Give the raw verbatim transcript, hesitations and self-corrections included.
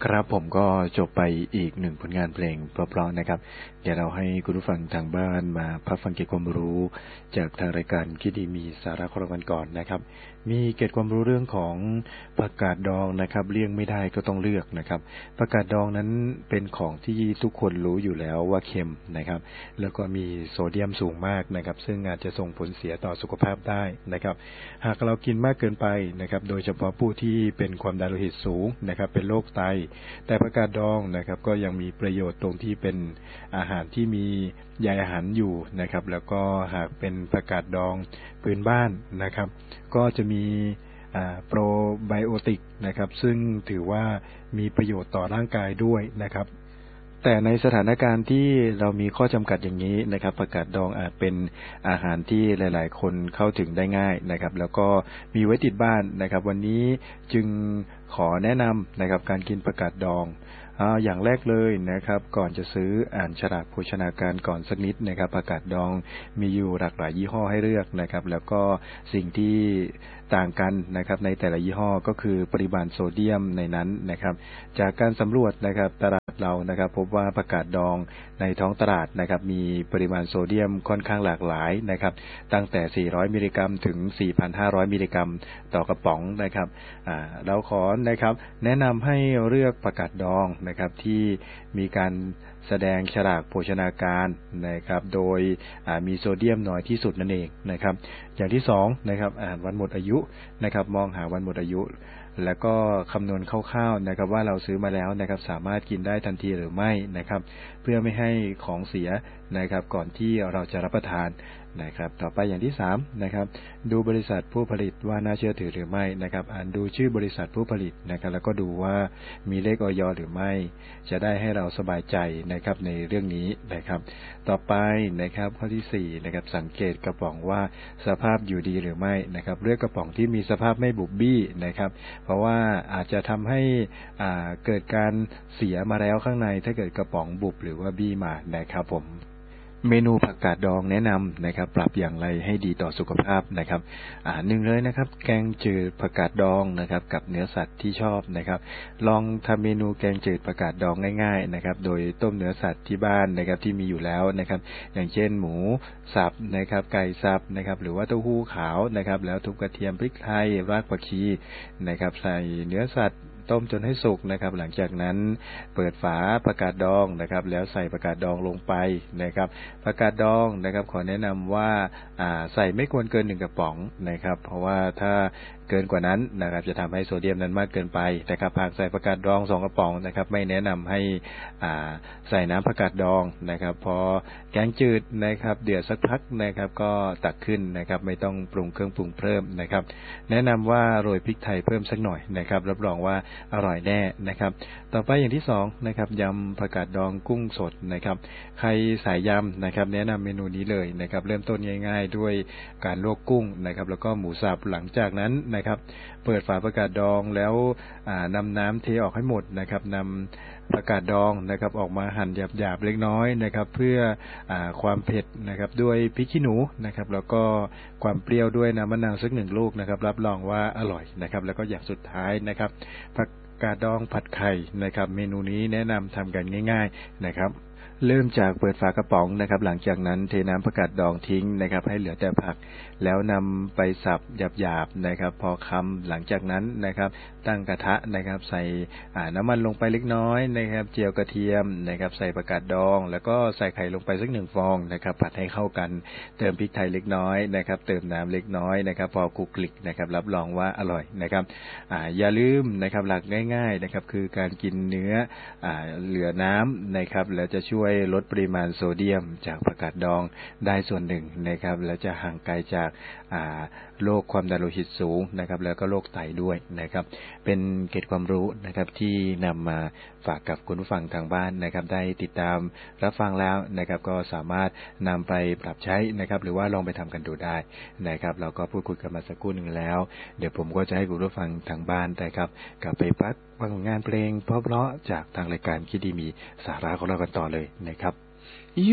ครับผมก็จบไปอีกหนึ่งผลงานเพลงเพราะๆนะครับเดี๋ยวเราให้คุณผู้ฟังทางบ้านมาพักฟังเกร็ดความรู้จากทางรายการคิดดีมีสาระของเรากันก่อนนะครับมีเกร็ดความรู้เรื่องของผักกาดดองนะครับเลี่ยงไม่ได้ก็ต้องเลือกนะครับผักกาดดองนั้นเป็นของที่ทุกคนรู้อยู่แล้วว่าเค็มนะครับแล้วก็มีโซเดียมสูงมากนะครับซึ่งอาจจะส่งผลเสียต่อสุขภาพได้นะครับหากเรากินมากเกินไปนะครับโดยเฉพาะผู้ที่เป็นความดันโลหิตสูงนะครับเป็นโรคไตแต่ผักกาดดองนะครับก็ยังมีประโยชน์ตรงที่เป็นอาหารที่มีใยอาหารอยู่นะครับแล้วก็หากเป็นผักกาดดองพื้นบ้านนะครับก็จะมีโปรไบโอติกนะครับซึ่งถือว่ามีประโยชน์ต่อร่างกายด้วยนะครับแต่ในสถานการณ์ที่เรามีข้อจำกัดอย่างนี้นะครับผักกาดดองอาจเป็นอาหารที่หลายๆคนเข้าถึงได้ง่ายนะครับแล้วก็มีไว้ติดบ้านนะครับวันนี้จึงขอแนะนำนะครับการกินผักกาดดองอ่าอย่างแรกเลยนะครับก่อนจะซื้ออ่านฉลากโภชนาการก่อนสักนิดนะครับผักกาดดองมีอยู่หลากหลายยี่ห้อให้เลือกนะครับแล้วก็สิ่งที่ต่างกันนะครับในแต่ละยี่ห้อก็คือปริมาณโซเดียมในนั้นนะครับจากการสำรวจนะครับตลาดเรานะครับพบว่าผักกาดดองในท้องตลาดนะครับมีปริมาณโซเดียมค่อนข้างหลากหลายนะครับตั้งแต่สี่ร้อยมิลลิกรัมถึง สี่พันห้าร้อย มิลลิกรัมต่อกระป๋องนะครับอ่าเราขอนะครับแนะนำให้เลือกผักกาดดองนะครับที่มีการแสดงฉลากโภชนาการนะครับโดยมีโซเดียมน้อยที่สุดนั่นเองนะครับอย่างที่สองนะครับอ่านวันหมดอายุนะครับมองหาวันหมดอายุแล้วก็คำนวณคร่าวๆนะครับว่าเราซื้อมาแล้วนะครับสามารถกินได้ทันทีหรือไม่นะครับเพื่อไม่ให้ของเสียนะครับก่อนที่เราจะรับประทานนะครับต่อไปอย่างที่สามนะครับดูบริษัทผู้ผลิตว่าน่าเชื่อถือหรือไม่นะครับอ่านดูชื่อบริษัทผู้ผลิตนะครับแล้วก็ดูว่ามีเลขอย.หรือไม่จะได้ให้เราสบายใจนะครับในเรื่องนี้นะครับต่อไปนะครับข้อที่สี่นะครับสังเกตกระป๋องว่าสภาพอยู่ดีหรือไม่นะครับเลือกกระป๋องที่มีสภาพไม่บุบบี้นะครับเพราะว่าอาจจะทำให้อ่าเกิดการเสียมาแล้วข้างในถ้าเกิดกระป๋องบุบหรือว่าบี้มานะครับผมเมนูผักกาดดองแนะนำนะครับปรับอย่างไรให้ดีต่อสุขภาพนะครับอ่าหนึ่งเลยนะครับแกงจืดผักกาดดองนะครับกับเนื้อสัตว์ที่ชอบนะครับลองทำเมนูแกงจืดผักกาดดองง่ายๆนะครับโดยต้มเนื้อสัตว์ที่บ้านนะครับที่มีอยู่แล้วนะครับอย่างเช่นหมูสับนะครับไก่สับนะครับหรือว่าเต้าหู้ขาวนะครับแล้วทุบกระเทียมพริกไทยรากผักชีนะครับใส่เนื้อสัตว์ต้มจนให้สุกนะครับหลังจากนั้นเปิดฝาผักกาดดองนะครับแล้วใส่ผักกาดดองลงไปนะครับผักกาดดองนะครับขอแนะนำว่าอ่าใส่ไม่ควรเกินหนึ่งกระป๋องนะครับเพราะว่าถ้าเกินกว่านั้นนะครับจะทำให้โซเดียมนั้นมากเกินไปนะครับหากใส่ผักกาดดองสองกระป๋องนะครับไม่แนะนำให้อ่าใส่น้ำผักกาดดองนะครับพอแกงจืดนะครับเดือดสักพักนะครับก็ตักขึ้นนะครับไม่ต้องปรุงเครื่องปรุงเพิ่มนะครับแนะนำว่าโรยพริกไทยเพิ่มสักหน่อยนะครับรับรองว่าอร่อยแน่นะครับต่อไปอย่างที่สองนะครับยำผักกาดดองกุ้งสดนะครับใครสายยำนะครับแนะนำเมนูนี้เลยนะครับเริ่มต้นง่ายๆด้วยการลวกกุ้งนะครับแล้วก็หมูสับหลังจากนั้นนะครับเปิดฝาผักกาดดองแล้วนำน้ำเทออกให้หมดนะครับนำผักกาดดองนะครับออกมาหั่นหยาบๆเล็กน้อยนะครับเพื่ออความเผ็ดนะครับด้วยพริกขี้หนูนะครับแล้วก็ความเปรี้ยวด้วยน้ำมะนาวสักหนึ่งลูกนะครับรับรองว่าอร่อยนะครับแล้วก็อย่างสุดท้ายนะครับผักกาดดองผัดไข่นะครับเมนูนี้แนะนำทำกันง่ายๆนะครับเริ่มจากเปิดฝากระป๋องนะครับหลังจากนั้นเทน้ำผักกาดดองทิ้งนะครับให้เหลือแต่ผักแล้วนำไปสับหยาบๆนะครับพอคำหลังจากนั้นนะครับตั้งกระทะนะครับใส่น้ำมันลงไปเล็กน้อยนะครับเจียวกระเทียมนะครับใส่ผักกาดดองแล้วก็ใส่ไข่ลงไปสักหนึ่งฟองนะครับผัดให้เข้ากันเติมพริกไทยเล็กน้อยนะครับเติมน้ำเล็กน้อยนะครับพอคลุกคลิกนะครับรับรองว่าอร่อยนะครับอ่าอย่าลืมนะครับหลักง่ายๆนะครับคือการกินเนื้ออ่าเหลือน้ำนะครับแล้วจะช่วยลดปริมาณโซเดียมจากผักกาดดองได้ส่วนหนึ่งนะครับแล้วจะห่างไกลจากโรคความดันโลหิตสูงนะครับแล้วก็โรคไตด้วยนะครับเป็นเกร็ดความรู้นะครับที่นำมาฝากกับคุณผู้ฟังทางบ้านนะครับได้ติดตามรับฟังแล้วนะครับก็สามารถนำไปปรับใช้นะครับหรือว่าลองไปทำกันดูได้นะครับเราก็พูดคุยกันมาสักครู่หนึ่งแล้วเดี๋ยวผมก็จะให้คุณผู้ฟังทางบ้านนะครับกลับไปพักฟังงานเพลงเพราะๆจากทางรายการคิดดีมีสาระของเรากันต่อเลยนะครับ